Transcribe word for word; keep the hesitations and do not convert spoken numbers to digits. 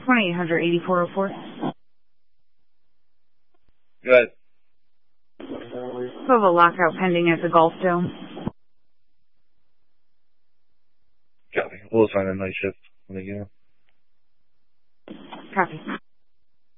twenty-eight hundred eighty-four oh four. Go ahead. We have a lockout pending at the Golf Dome. Copy. We'll assign a night shift when they get in. Copy.